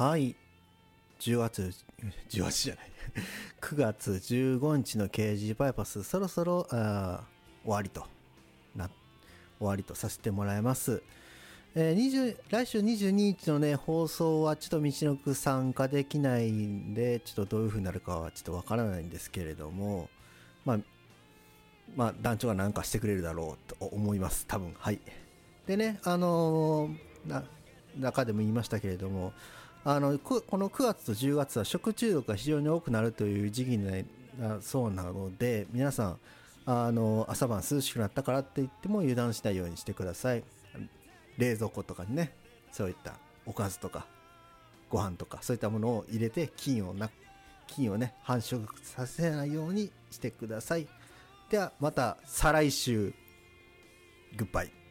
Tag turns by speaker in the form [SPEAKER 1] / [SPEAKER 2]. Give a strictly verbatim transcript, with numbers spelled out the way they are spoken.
[SPEAKER 1] はい、じゅうがつ、じゅうがつじゃないくがつじゅうごにちの ケージー バイパス、そろそろあ終わりとな終わりとさせてもらいます。えー、にじゅう来週にじゅうににちのね放送はちょっと道のく参加できないんで、ちょっとどういう風になるかはちょっとわからないんですけれども、まあまあ団長が何かしてくれるだろうと思います、多分。はい。でね、あのー、な中でも言いましたけれども、あのこのくがつとじゅうがつは食中毒が非常に多くなるという時期になそうなので、皆さんあの朝晩涼しくなったからって言っても油断しないようにしてください。冷蔵庫とかにね、そういったおかずとかご飯とかそういったものを入れて菌をな菌をね繁殖させないようにしてください。ではまた再来週。グッバイ。